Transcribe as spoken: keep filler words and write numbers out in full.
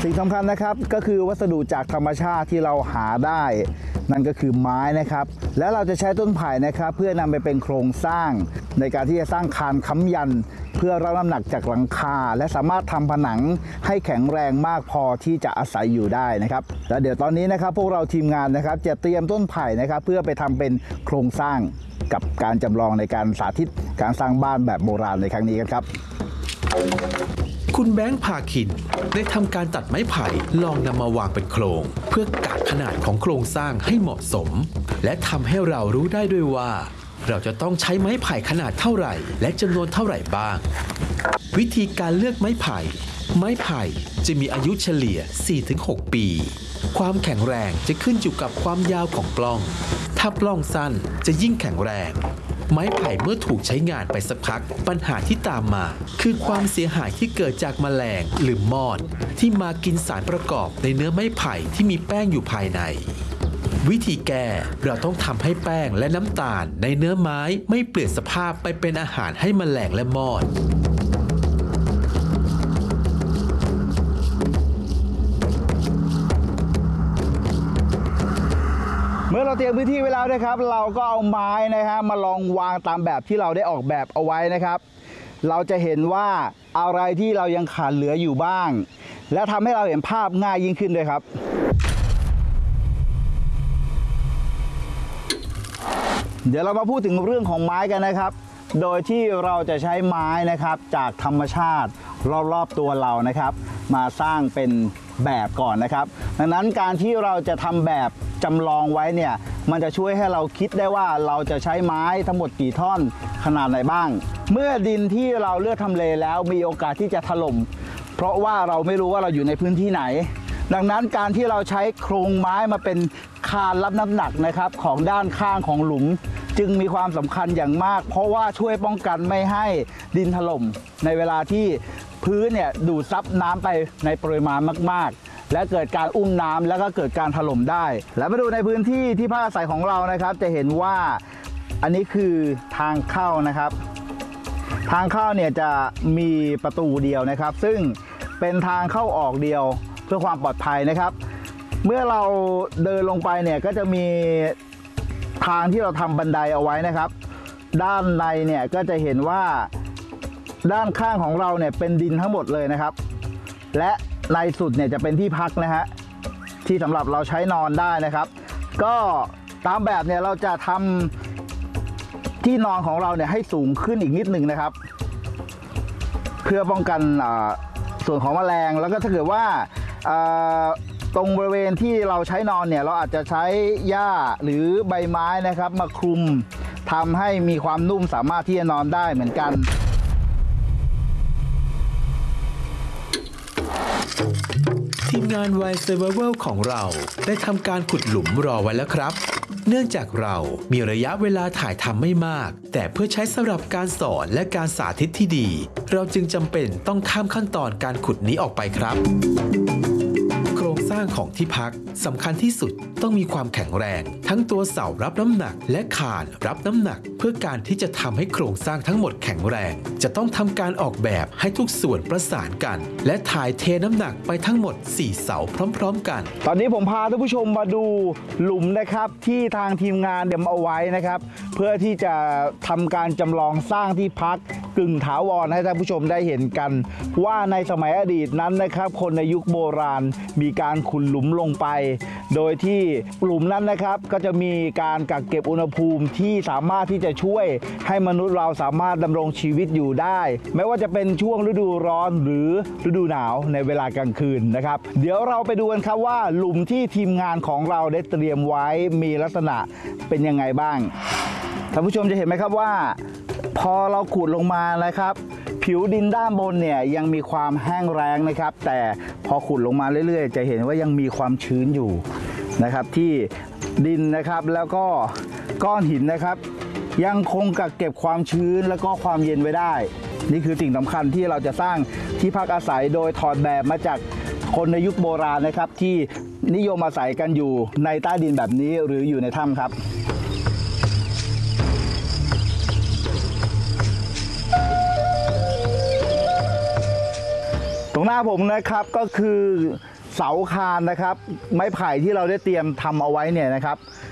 สิ่งสำคัญนะครับก็คือวัสดุจากธรรมชาติที่เราหาได้นั่นก็คือไม้นะครับแล้วเราจะใช้ต้นไผ่นะครับเพื่อนำไปเป็นโครงสร้างในการที่จะสร้างคานค้ำยันเพื่อรับน้ำหนักจากหลังคาและสามารถทำผนังให้แข็งแรงมากพอที่จะอาศัยอยู่ได้นะครับแล้วเดี๋ยวตอนนี้นะครับพวกเราทีมงานนะครับจะเตรียมต้นไผ่นะครับเพื่อไปทำเป็นโครงสร้างกับการจำลองในการสาธิตการสร้างบ้านแบบโบราณในครั้งนี้กันครับคุณแบงค์พาคินได้ทำการตัดไม้ไผ่ลองนำมาวางเป็นโครงเพื่อกะขนาดของโครงสร้างให้เหมาะสมและทำให้เรารู้ได้ด้วยว่าเราจะต้องใช้ไม้ไผ่ขนาดเท่าไหร่และจำนวนเท่าไหร่บ้างวิธีการเลือกไม้ไผ่ไม้ไผ่จะมีอายุเฉลี่ย สี่ถึงหก ปีความแข็งแรงจะขึ้นอยู่กับความยาวของปล้องถ้าปล้องสั้นจะยิ่งแข็งแรงไม้ไผ่เมื่อถูกใช้งานไปสักพักปัญหาที่ตามมาคือความเสียหายที่เกิดจากแมลงหรือมอดที่มากินสารประกอบในเนื้อไม้ไผ่ที่มีแป้งอยู่ภายในวิธีแก้เราต้องทำให้แป้งและน้ำตาลในเนื้อไม้ไม่เปลี่ยนสภาพไปเป็นอาหารให้แมลงและมอดเมื่อเราเตรียมพื้นที่ไว้แล้วนะครับเราก็เอาไม้นะฮะมาลองวางตามแบบที่เราได้ออกแบบเอาไว้นะครับเราจะเห็นว่าอะไรที่เรายังขาดเหลืออยู่บ้างและทำให้เราเห็นภาพง่ายยิ่งขึ้นด้วยครับเดี๋ยวเรามาพูดถึงเรื่องของไม้กันนะครับโดยที่เราจะใช้ไม้นะครับจากธรรมชาติรอบๆตัวเรานะครับมาสร้างเป็นแบบก่อนนะครับดังนั้นการที่เราจะทำแบบจำลองไว้เนี่ยมันจะช่วยให้เราคิดได้ว่าเราจะใช้ไม้ทั้งหมดกี่ท่อนขนาดไหนบ้างเมื่อดินที่เราเลือกทำเลแล้วมีโอกาสที่จะถล่มเพราะว่าเราไม่รู้ว่าเราอยู่ในพื้นที่ไหนดังนั้นการที่เราใช้โครงไม้มาเป็นคานรับน้ำหนักนะครับของด้านข้างของหลุมจึงมีความสำคัญอย่างมากเพราะว่าช่วยป้องกันไม่ให้ดินถล่มในเวลาที่พื้นเนี่ยดูดซับน้ำไปในปริมาณมากๆและเกิดการอุ้มน้ำแล้วก็เกิดการถล่มได้แล้วมาดูในพื้นที่ที่พักอาศัยของเรานะครับจะเห็นว่าอันนี้คือทางเข้านะครับทางเข้าเนี่ยจะมีประตูเดียวนะครับซึ่งเป็นทางเข้าออกเดียวเพื่อความปลอดภัยนะครับเมื่อเราเดินลงไปเนี่ยก็จะมีทางที่เราทำบันไดเอาไว้นะครับด้านในเนี่ยก็จะเห็นว่าด้านข้างของเราเนี่ยเป็นดินทั้งหมดเลยนะครับและในสุดเนี่ยจะเป็นที่พักนะฮะที่สำหรับเราใช้นอนได้นะครับก็ตามแบบเนี่ยเราจะทำที่นอนของเราเนี่ยให้สูงขึ้นอีกนิดหนึ่งนะครับเพื่อป้องกันส่วนของแมลงแล้วก็ถ้าเกิดว่าตรงบริเวณที่เราใช้นอนเนี่ยเราอาจจะใช้หญ้าหรือใบไม้นะครับมาคลุมทำให้มีความนุ่มสามารถที่จะนอนได้เหมือนกันทีมงาน Wild Survival ของเราได้ทำการขุดหลุมรอไว้แล้วครับเนื่องจากเรามีระยะเวลาถ่ายทำไม่มากแต่เพื่อใช้สำหรับการสอนและการสาธิตที่ดีเราจึงจำเป็นต้องข้ามขั้นตอนการขุดนี้ออกไปครับโครงสร้างของที่พักสำคัญที่สุดต้องมีความแข็งแรงทั้งตัวเสารับน้ำหนักและคานรับน้ำหนักเพื่อการที่จะทำให้โครงสร้างทั้งหมดแข็งแรงจะต้องทำการออกแบบให้ทุกส่วนประสานกันและถ่ายเทน้ำหนักไปทั้งหมดสี่เสาพร้อมๆกันตอนนี้ผมพาท่านผู้ชมมาดูหลุมนะครับที่ทางทีมงานเตรียมเอาไว้นะครับเพื่อที่จะทำการจำลองสร้างที่พักกึ่งถาวรให้ท่านผู้ชมได้เห็นกันว่าในสมัยอดีตนั้นนะครับคนในยุคโบราณมีการขุดหลุมลงไปโดยที่หลุมนั้นนะครับก็จะมีการกักเก็บอุณหภูมิที่สามารถที่จะช่วยให้มนุษย์เราสามารถดำรงชีวิตอยู่ได้ไม่ว่าจะเป็นช่วงฤดูร้อนหรือฤดูหนาวในเวลากลางคืนนะครับเดี๋ยวเราไปดูกันครับว่าหลุมที่ทีมงานของเราได้เตรียมไว้มีลักษณะเป็นยังไงบ้างท่านผู้ชมจะเห็นไหมครับว่าพอเราขุดลงมานะครับผิวดินด้านบนเนี่ยยังมีความแห้งแล้งนะครับแต่พอขุดลงมาเรื่อยๆจะเห็นว่ายังมีความชื้นอยู่นะครับที่ดินนะครับแล้วก็ก้อนหินนะครับยังคงกักเก็บความชื้นแล้วก็ความเย็นไว้ได้นี่คือสิ่งสำคัญที่เราจะสร้างที่พักอาศัยโดยถอดแบบมาจากคนในยุคโบราณนะครับที่นิยมอาศัยกันอยู่ในใต้ดินแบบนี้หรืออยู่ในถ้ำครับตรงหน้าผมนะครับก็คือเสาคานนะครับ ไม้ไผ่ที่เราได้เตรียมทำเอาไว้เนี่ยนะครับ